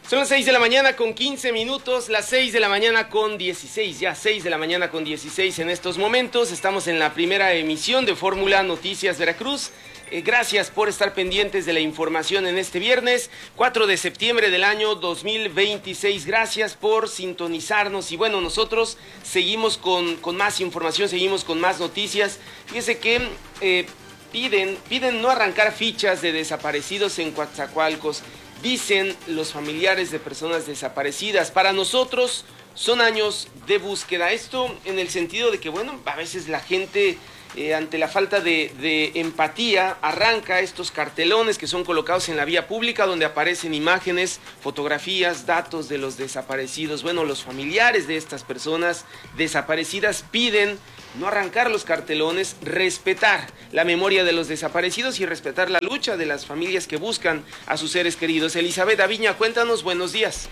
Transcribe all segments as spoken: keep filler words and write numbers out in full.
Son las seis de la mañana con quince minutos, las seis de la mañana con dieciséis, ya seis de la mañana con dieciséis en estos momentos. Estamos en la primera emisión de Fórmula Noticias Veracruz. Eh, gracias por estar pendientes de la información en este viernes, cuatro de septiembre del año dos mil veintiséis. Gracias por sintonizarnos y bueno, nosotros seguimos con, con más información, seguimos con más noticias. Fíjese que eh, piden, piden no arrancar fichas de desaparecidos en Coatzacoalcos. Dicen los familiares de personas desaparecidas, para nosotros son años de búsqueda. Esto en el sentido de que, bueno, a veces la gente, eh, ante la falta de, de empatía, arranca estos cartelones que son colocados en la vía pública, donde aparecen imágenes, fotografías, datos de los desaparecidos. Bueno, los familiares de estas personas desaparecidas piden no arrancar los cartelones, respetar la memoria de los desaparecidos y respetar la lucha de las familias que buscan a sus seres queridos. Elizabeth Aviña, cuéntanos, buenos días.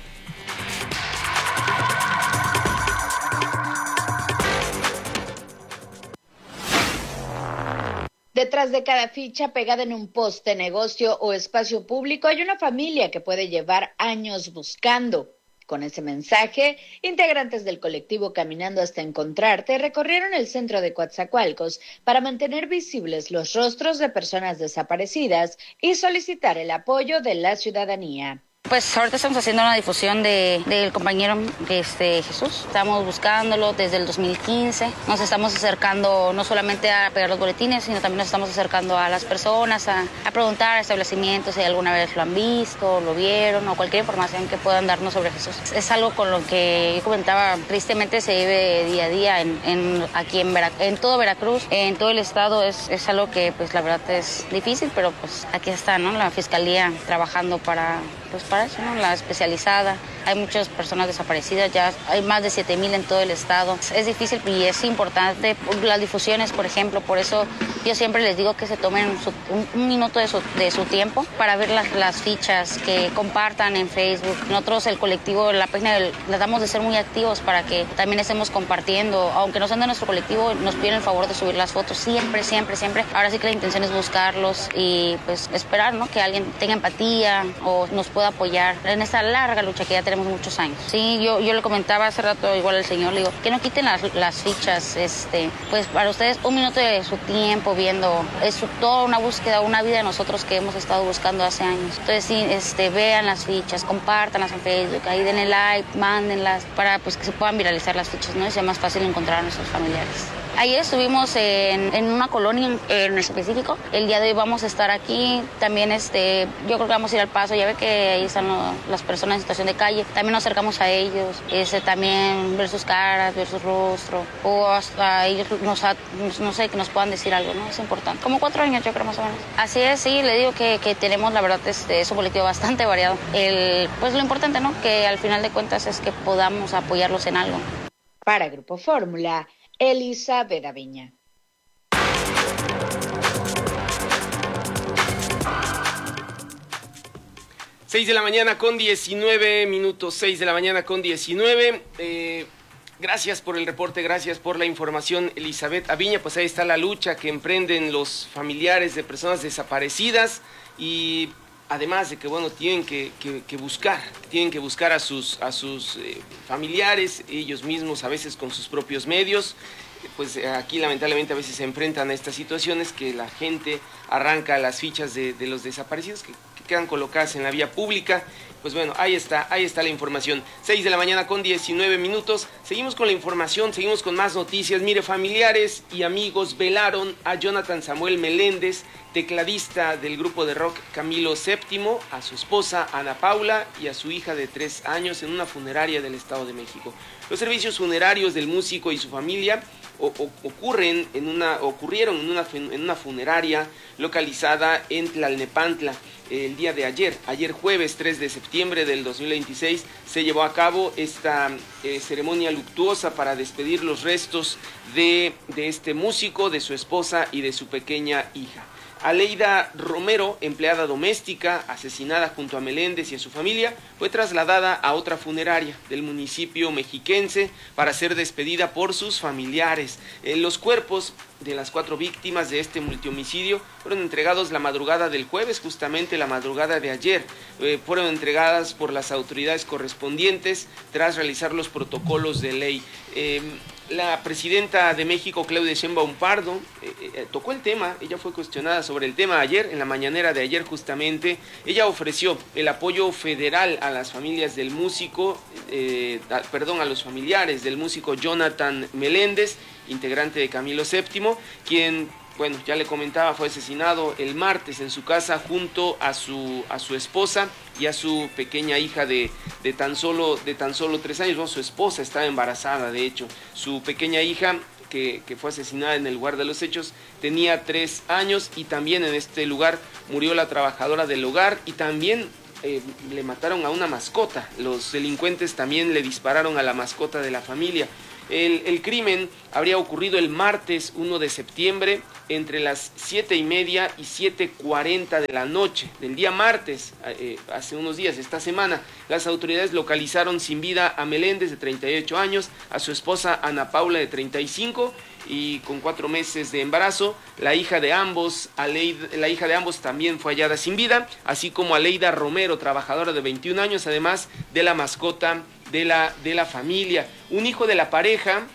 Detrás de cada ficha pegada en un poste, negocio o espacio público hay una familia que puede llevar años buscando. Con ese mensaje, integrantes del colectivo Caminando hasta Encontrarte recorrieron el centro de Coatzacoalcos para mantener visibles los rostros de personas desaparecidas y solicitar el apoyo de la ciudadanía. Pues ahorita estamos haciendo una difusión de, del compañero este, Jesús. Estamos buscándolo desde el dos mil quince. Nos estamos acercando no solamente a pegar los boletines, sino también nos estamos acercando a las personas, a, a preguntar a establecimientos si alguna vez lo han visto, lo vieron o cualquier información que puedan darnos sobre Jesús. Es algo con lo que yo comentaba, tristemente se vive día a día en, en, aquí en, Vera, en todo Veracruz, en todo el estado. Es, es algo que pues la verdad es difícil, pero pues aquí está, ¿no? La Fiscalía trabajando para... pues para eso, ¿no? La especializada. Hay muchas personas desaparecidas, ya hay más de siete mil en todo el estado. Es difícil y es importante las difusiones, por ejemplo, por eso yo siempre les digo que se tomen su, un, un minuto de su, de su tiempo para ver las, las fichas, que compartan en Facebook. Nosotros, el colectivo, la página, tratamos de ser muy activos para que también estemos compartiendo, aunque no sean de nuestro colectivo, nos piden el favor de subir las fotos, siempre, siempre, siempre. Ahora sí que la intención es buscarlos y pues esperar, ¿no? Que alguien tenga empatía o nos pueda apoyar en esta larga lucha que ya tenemos muchos años. Sí, yo, yo le comentaba hace rato igual al señor, le digo, que no quiten las, las fichas, este, pues para ustedes un minuto de su tiempo viendo, es toda una búsqueda, una vida de nosotros que hemos estado buscando hace años. Entonces sí, este, vean las fichas, compártanlas en Facebook, ahí denle like, mándenlas, para pues que se puedan viralizar las fichas, ¿no? Y sea más fácil encontrar a nuestros familiares. Ayer estuvimos en, en una colonia en específico. El día de hoy vamos a estar aquí. También este, yo creo que vamos a ir al Paso. Ya ve que ahí están lo, las personas en situación de calle. También nos acercamos a ellos. Este, también ver sus caras, ver su rostro. O hasta ellos, nos, no sé, que nos puedan decir algo, ¿no? Es importante. Como cuatro años, yo creo, más o menos. Así es, sí. Le digo que, que tenemos, la verdad, este, es un colectivo bastante variado. El, pues lo importante, ¿no? Que al final de cuentas es que podamos apoyarlos en algo. Para Grupo Fórmula, Elizabeth Aviña. seis de la mañana con diecinueve minutos, seis de la mañana con diecinueve. Eh, gracias por el reporte, gracias por la información, Elizabeth Aviña. Pues ahí está la lucha que emprenden los familiares de personas desaparecidas y además de que, bueno, tienen que, que, que buscar, tienen que buscar a sus, a sus eh, familiares, ellos mismos a veces con sus propios medios. Pues aquí lamentablemente a veces se enfrentan a estas situaciones que la gente arranca las fichas de, de los desaparecidos que, que quedan colocadas en la vía pública. Pues bueno, ahí está, ahí está la información. seis de la mañana con diecinueve minutos. Seguimos con la información, seguimos con más noticias. Mire, familiares y amigos velaron a Jonathan Samuel Meléndez, tecladista del grupo de rock Camilo séptimo, a su esposa Ana Paula y a su hija de tres años en una funeraria del Estado de México. Los servicios funerarios del músico y su familia o, o, ocurren en una, ocurrieron en una, en una funeraria localizada en Tlalnepantla. El día de ayer, ayer jueves tres de septiembre del dos mil veintiséis, se llevó a cabo esta eh, ceremonia luctuosa para despedir los restos de, de este músico, de su esposa y de su pequeña hija. Aleida Romero, empleada doméstica, asesinada junto a Meléndez y a su familia, fue trasladada a otra funeraria del municipio mexiquense para ser despedida por sus familiares. Eh, los cuerpos de las cuatro víctimas de este multihomicidio fueron entregados la madrugada del jueves, justamente la madrugada de ayer. Eh, fueron entregadas por las autoridades correspondientes tras realizar los protocolos de ley. Eh, La presidenta de México, Claudia Sheinbaum Pardo, eh, eh, tocó el tema. Ella fue cuestionada sobre el tema ayer, en la mañanera de ayer justamente. Ella ofreció el apoyo federal a las familias del músico, eh, a, perdón, a los familiares del músico Jonathan Meléndez, integrante de Camilo séptimo, quien, bueno, ya le comentaba, fue asesinado el martes en su casa junto a su, a su esposa y a su pequeña hija de, de, tan solo, de tan solo tres años. Bueno, su esposa estaba embarazada, de hecho. Su pequeña hija, que, que fue asesinada en el lugar de los hechos, tenía tres años, y también en este lugar murió la trabajadora del hogar, y también eh, le mataron a una mascota. Los delincuentes también le dispararon a la mascota de la familia. El, el crimen habría ocurrido el martes uno de septiembre entre las siete y media y siete cuarenta de la noche del día martes, eh, hace unos días, esta semana. Las autoridades localizaron sin vida a Meléndez, de treinta y ocho años, a su esposa Ana Paula, de treinta y cinco, y con cuatro meses de embarazo. La hija de ambos, Aleida, la hija de ambos también fue hallada sin vida, así como Aleida Romero, trabajadora de veintiún años, además de la mascota de la, de la familia. Un hijo de la pareja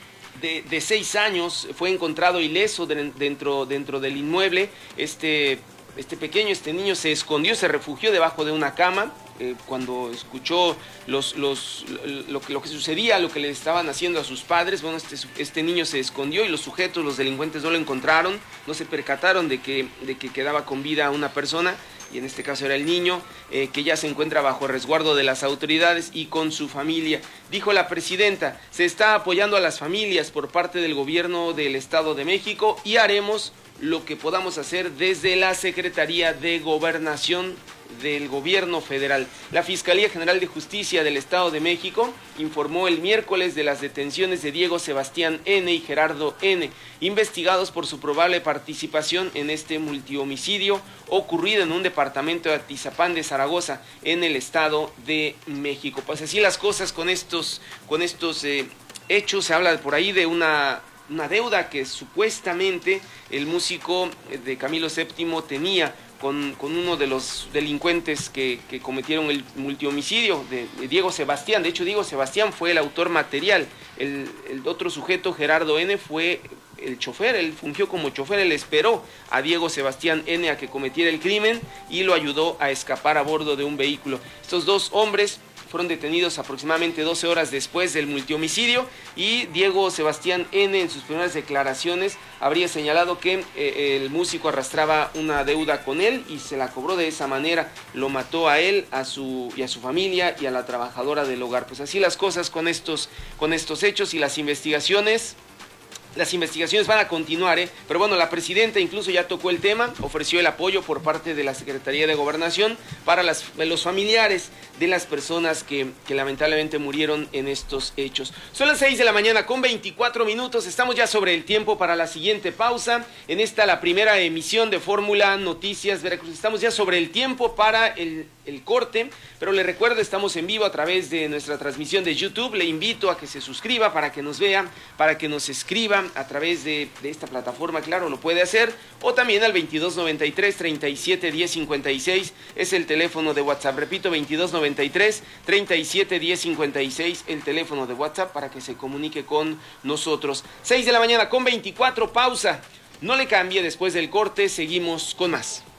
de, de seis años fue encontrado ileso de, dentro, dentro del inmueble. Este, este pequeño, este niño se escondió, se refugió debajo de una cama. Eh, cuando escuchó los, los, lo, lo que sucedía, lo que le estaban haciendo a sus padres, bueno, este, este niño se escondió, y los sujetos, los delincuentes, no lo encontraron, no se percataron de que, de que quedaba con vida una persona, y en este caso era el niño, eh, que ya se encuentra bajo resguardo de las autoridades y con su familia. Dijo la presidenta: se está apoyando a las familias por parte del gobierno del Estado de México, y haremos lo que podamos hacer desde la Secretaría de Gobernación del Gobierno Federal. La Fiscalía General de Justicia del Estado de México informó el miércoles de las detenciones de Diego Sebastián N. y Gerardo N., investigados por su probable participación en este multihomicidio ocurrido en un departamento de Atizapán de Zaragoza, en el Estado de México. Pues así las cosas con estos, con estos eh, hechos. Se habla por ahí de una... una deuda que supuestamente el músico de Camilo séptimo tenía con, con uno de los delincuentes que, que cometieron el multihomicidio, de, de Diego Sebastián. De hecho, Diego Sebastián fue el autor material. El, el otro sujeto, Gerardo N., fue el chofer. Él fungió como chofer. Él esperó a Diego Sebastián N. a que cometiera el crimen y lo ayudó a escapar a bordo de un vehículo. Estos dos hombres fueron detenidos aproximadamente doce horas después del multihomicidio, y Diego Sebastián N. en sus primeras declaraciones habría señalado que eh, el músico arrastraba una deuda con él y se la cobró de esa manera. Lo mató a él, a su y a su familia y a la trabajadora del hogar. Pues así las cosas con estos, con estos hechos, y las investigaciones. Las investigaciones van a continuar, ¿eh? Pero bueno, la presidenta incluso ya tocó el tema, ofreció el apoyo por parte de la Secretaría de Gobernación para las, los familiares de las personas que, que lamentablemente murieron en estos hechos. Son las seis de la mañana con veinticuatro minutos, estamos ya sobre el tiempo para la siguiente pausa. En esta, la primera emisión de Fórmula Noticias Veracruz. Estamos ya sobre el tiempo para el, el corte, pero le recuerdo, estamos en vivo a través de nuestra transmisión de YouTube. Le invito a que se suscriba para que nos vea, para que nos escriba a través de, de esta plataforma, claro, lo puede hacer, o también al veintidós noventa y tres, treinta y siete, diez cincuenta y seis, es el teléfono de WhatsApp. Repito, veintidós noventa y tres, treinta y siete, diez cincuenta y seis, el teléfono de WhatsApp para que se comunique con nosotros. seis de la mañana con veinticuatro, pausa. No le cambie, después del corte seguimos con más.